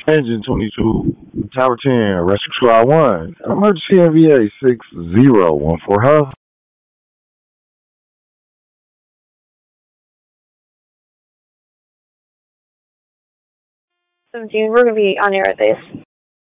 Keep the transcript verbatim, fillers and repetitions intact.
Engine twenty-two, Tower ten, Rescue Squad one, Emergency N V A six zero one four. Hello? seventeen, we're going to be on air at this.